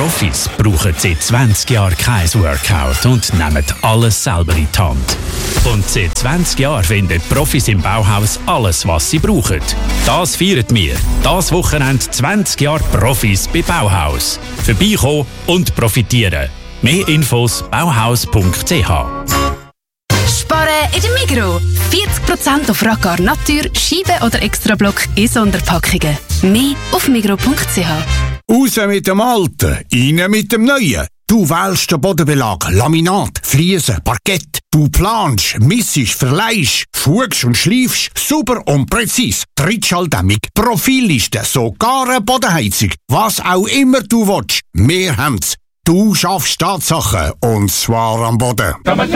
Profis brauchen seit 20 Jahren kein Workout und nehmen alles selber in die Hand. Und seit 20 Jahren finden Profis im Bauhaus alles, was sie brauchen. Das feiern wir. Das Wochenende 20 Jahre Profis bei Bauhaus. Vorbeikommen und profitieren. Mehr Infos bauhaus.ch. Sparen in der Migros. 40% auf Racar Natur, Scheiben oder Extrablock in Sonderpackungen. Mehr auf migros.ch. Raus mit dem Alten, rein mit dem Neuen. Du wählst den Bodenbelag, Laminat, Fliesen, Parkett. Du planst, missest, verleihst, schugst und schleifst, super und präzise. Trittschalldämmung, Profilliste, sogar eine Bodenheizung. Was auch immer du willst, wir haben's. Du schaffst Tatsachen, und zwar am Boden.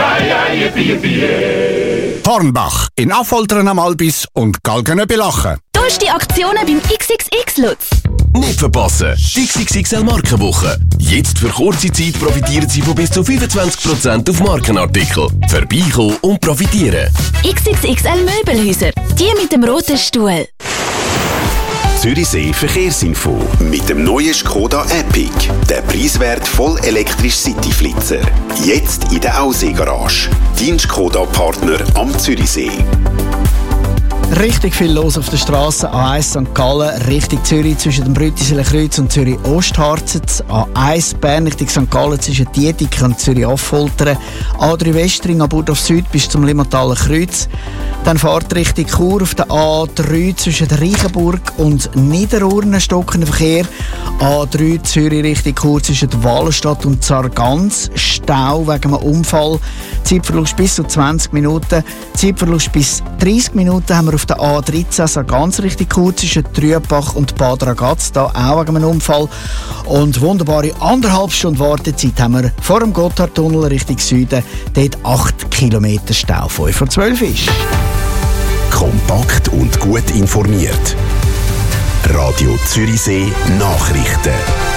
Hornbach, in Affoltern am Albis und Galgenöbelachen. Du hast die Aktionen beim XXX Lutz. Nicht verpassen! Die XXXL Markenwoche. Jetzt für kurze Zeit profitieren Sie von bis zu 25% auf Markenartikel. Vorbeikommen und profitieren. XXXL Möbelhäuser. Die mit dem roten Stuhl. Zürichsee Verkehrsinfo mit dem neuen Skoda Epic. Der preiswert voll elektrisch Cityflitzer. Jetzt in der Aussee-Garage. Dein Skoda-Partner am Zürichsee. Richtig viel los auf der Straße. A1 St. Gallen Richtung Zürich zwischen dem Brüttiseler Kreuz und Zürich Ostharzen. A1 Bern Richtung St. Gallen zwischen Dietik und Zürich Affoltern. A3 Westring ab Burdorf Süd bis zum Limmathaler Kreuz. Dann fahrt Richtung Chur auf der A3 zwischen der Reichenburg und Niederurnen stockender Verkehr. A3 Zürich Richtung Chur zwischen der Wallenstadt und Sargans. Stau wegen einem Unfall. Zeitverlust bis zu 20 Minuten. Zeitverlust bis 30 Minuten haben wir auf der A13 Sargans Richtung Chur zwischen Trübach und Bad Ragaz. Da auch wegen einem Unfall. Und wunderbare 1,5 Stunden Wartezeit haben wir vor dem Gotthardtunnel Richtung Süden. Dort 8 Kilometer Stau. 5:12 ist. Kompakt und gut informiert. Radio Zürichsee Nachrichten.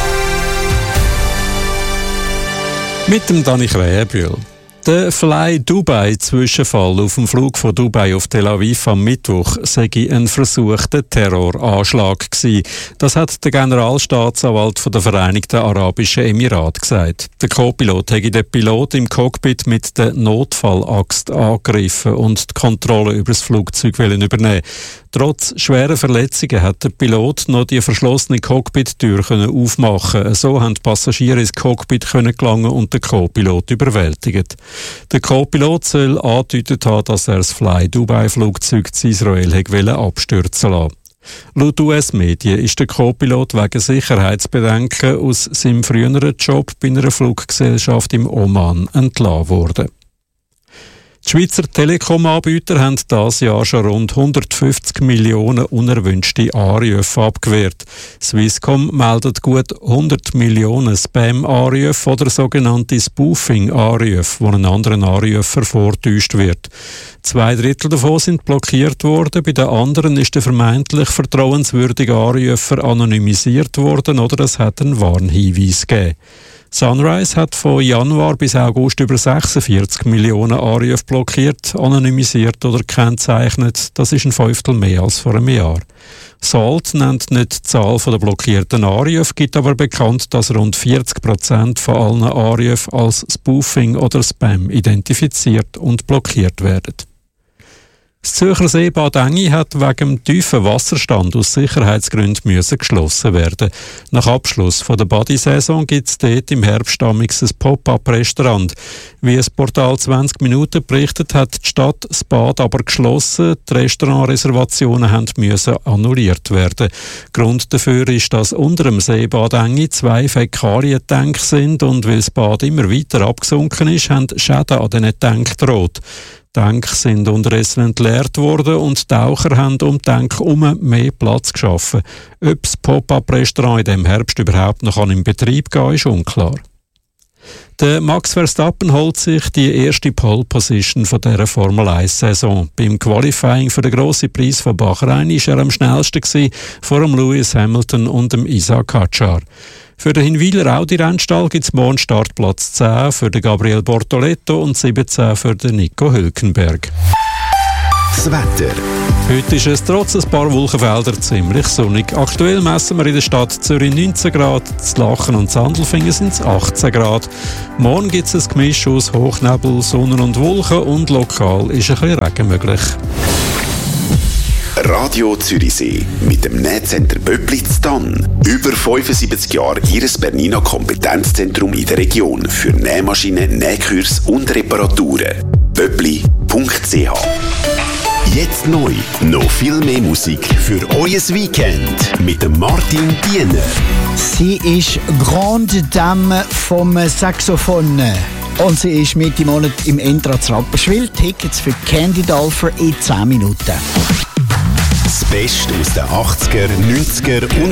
Mit dem Dani Krähenbühl. Der Fly Dubai-Zwischenfall auf dem Flug von Dubai auf Tel Aviv am Mittwoch sei ein versuchter Terroranschlag gewesen. Das hat der Generalstaatsanwalt von der Vereinigten Arabischen Emirate gesagt. Der Co-Pilot hätte den Pilot im Cockpit mit der Notfallaxt angegriffen und die Kontrolle über das Flugzeug übernehmen. Trotz schwerer Verletzungen hat der Pilot noch die verschlossene Cockpit-Tür aufmachen. So haben die Passagiere ins Cockpit gelangen und den Co-Pilot überwältigt. Der Co-Pilot soll angedeutet haben, dass er das Fly-Dubai-Flugzeug zu Israel abstürzen lassen. Laut US-Medien ist der Co-Pilot wegen Sicherheitsbedenken aus seinem früheren Job bei einer Fluggesellschaft im Oman entlassen worden. Die Schweizer Telekom-Anbieter haben dieses Jahr schon rund 150 Millionen unerwünschte Anrufe abgewehrt. Swisscom meldet gut 100 Millionen Spam-Anrufe oder sogenannte Spoofing-Anrufe, wo einen anderen Anrufer vortäuscht wird. 2/3 davon sind blockiert worden, bei den anderen ist der vermeintlich vertrauenswürdige Anrufer anonymisiert worden oder es hat einen Warnhinweis gegeben. Sunrise hat von Januar bis August über 46 Millionen Anrufe blockiert, anonymisiert oder gekennzeichnet. Das ist ein Fünftel mehr als vor einem Jahr. Salt nennt nicht die Zahl der blockierten Anrufe, gibt aber bekannt, dass rund 40% von allen Anrufen als Spoofing oder Spam identifiziert und blockiert werden. Das Zürcher Seebad Engi hat wegen dem tiefen Wasserstand aus Sicherheitsgründen geschlossen werden. Nach Abschluss der Badesaison gibt es dort im Herbst ein Pop-up-Restaurant. Wie das Portal 20 Minuten berichtet, hat die Stadt das Bad aber geschlossen. Die Restaurantreservationen mussten annulliert werden. Grund dafür ist, dass unter dem Seebad Engi 2 Fäkalientänke sind und weil das Bad immer weiter abgesunken ist, haben Schäden an diesen Tanks gedroht. Die Tanks sind unterdessen entleert worden und die Taucher haben um die Tanks herum mehr Platz geschaffen. Ob das Pop-up-Restaurant in diesem Herbst überhaupt noch in Betrieb gehen kann, ist unklar. Der Max Verstappen holt sich die erste Pole-Position von dieser Formel-1-Saison. Beim Qualifying für den grossen Preis von Bahrain war er am schnellsten gewesen, vor dem Lewis Hamilton und dem Isaac Hadjar. Für den Hinwiler Audi-Rennstall gibt es morgen Startplatz 10 für den Gabriel Bortoletto und 17 für den Nico Hülkenberg. Das Wetter. Heute ist es trotz ein paar Wolkenfelder ziemlich sonnig. Aktuell messen wir in der Stadt Zürich 19 Grad, in Lachen und Sandelfingen sind es 18 Grad. Morgen gibt es ein Gemisch aus Hochnebel, Sonne und Wolken und lokal ist ein bisschen Regen möglich. Radio Zürichsee mit dem Nähcenter Böblitz Tann. Über 75 Jahre Ihres Bernina Kompetenzzentrum in der Region für Nähmaschinen, Nähkurs und Reparaturen. böbli.ch. Jetzt neu, noch viel mehr Musik für euer Weekend mit dem Martin Diener. Sie ist Grande Dame vom Saxophon. Und sie ist Mitte Monat im Endratz Rapperswil. Tickets für Candy Dolfer in 10 Minuten. Das Beste aus den 80er, 90er und